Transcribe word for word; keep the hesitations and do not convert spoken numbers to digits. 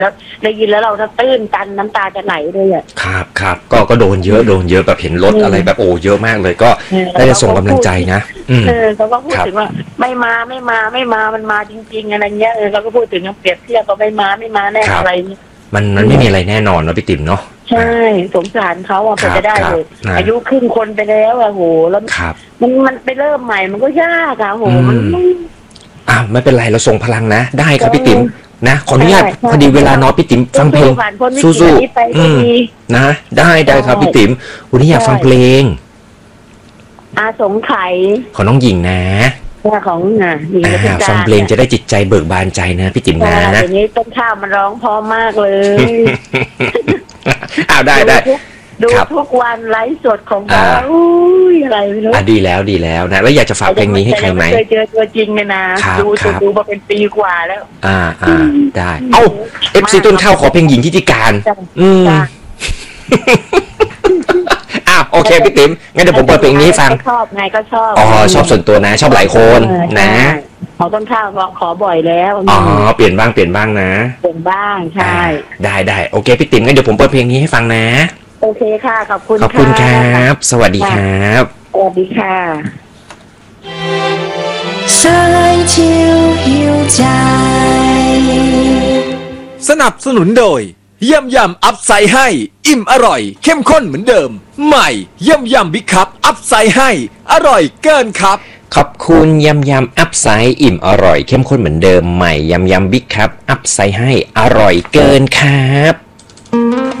แล้วได้ยินแล้วเราจะตื้นตันน้ำตาจะไหลเลยอ่ะครับครับก็ก็โดนเยอะโดนเยอะแบบเห็นรถอะไรแบบโอ้เยอะมากเลยก็ได้ส่งกำลังใจนะเออเขาก็พูดถึงว่าไม่มาไม่มาไม่มามันมาจริงๆอะไรเงี้ยเออเราก็พูดถึงเปรียบเทียบก็ไม่มาไม่มาแน่อะไรมันมันไม่มีอะไรแน่นอนเนาะพี่ติ๋มเนาะใช่สงสารเขาอ่ะพอจะได้เลยอายุครึ่งคนไปแล้วอะโหแล้วมันมันไปเริ่มใหม่มันก็ยากอะโหมันอ่ะไม่เป็นไรเราส่งพลังนะได้ครับพี่ติ๋มนะขออนุญาตพอดีเวลาน้อยพี่ติ๋มฟังเพลงสู้ๆอืมนะได้ได้ครับพี่ติ๋มวันนี้อยากฟังเพลงอาสงไขของน้องหญิงนะของอ่ะหญิงฟังเพลงจะได้จิตใจเบิกบานใจนะพี่ติ๋มนะนะอย่างนี้ต้นข้าวมันร้องพอมากเลยอ้าวได้ได้ดูทุกวันไลฟ์สดของเขาอุ้ยอะไรไม่รู้อ่ะดีแล้วดีแล้วนะแล้วอยากจะฝากเพลงนี้ให้ใครไหมเคยเจอตัวจริงเลยนะดูดูมาเป็นปีกว่าแล้วอ่าอ่าได้เอ้าเอฟซีต้นข้าวขอเพลงหญิงทิติการอืมอ้าวโอเคพี่ติ๋มงั้นเดี๋ยวผมเปิดเพลงนี้ให้ฟังชอบไงก็ชอบอ๋อชอบส่วนตัวนะชอบหลายคนนะขอต้นข้าวลองขอบ่อยแล้วอ๋อเปลี่ยนบ้างเปลี่ยนบ้างนะเปลี่ยนบ้างใช่ได้ได้โอเคพี่ติ๋มงั้นเดี๋ยวผมเปิดเพลงนี้ให้ฟังนะโอเคค่ะขอบคุณขอบคุณครับสวัสดีครับสวัสดีค่ะสายเที่ยวหิวใจสนับสนุนโดยยำยำอัพไซให้อิ่มอร่อยเข้มข้นเหมือนเดิมใหม่ยำยำบิ๊กคัพอัพไซให้อร่อยเกินครับขอบคุณยำยำอัพไซด์อิ่มอร่อยเข้มข้นเหมือนเดิมใหม่ยำยำบิ๊กคัพอัพไซให้อร่อยเกินครับ